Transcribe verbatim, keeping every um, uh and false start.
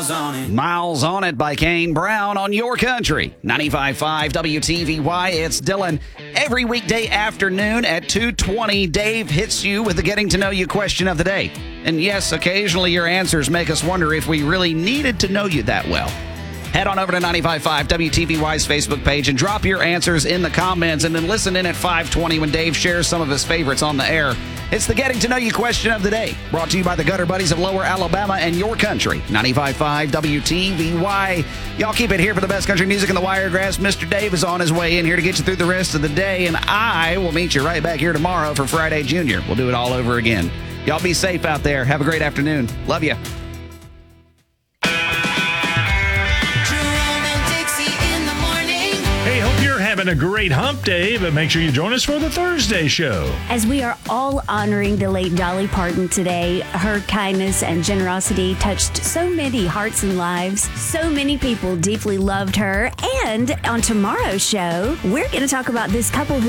Miles on it. Miles on It by Kane Brown on your country. ninety-five point five W T V Y. It's Dylan. Every weekday afternoon at two twenty, Dave hits you with the Getting to Know You question of the day. And yes, occasionally your answers make us wonder if we really needed to know you that well. Head on over to ninety-five point five W T V Y's Facebook page and drop your answers in the comments, and then listen in at five twenty when Dave shares some of his favorites on the air. It's the Getting to Know You question of the day, brought to you by the Gutter Buddies of Lower Alabama and your country. ninety-five point five W T V Y. Y'all keep it here for the best country music in the Wiregrass. Mister Dave is on his way in here to get you through the rest of the day, and I will meet you right back here tomorrow for Friday Junior. We'll do it all over again. Y'all be safe out there. Have a great afternoon. Love you. Hey, hope you're having a great hump day, but make sure you join us for the Thursday show. As we are all honoring the late Dolly Parton today, her kindness and generosity touched so many hearts and lives. So many people deeply loved her. And on tomorrow's show, we're going to talk about this couple who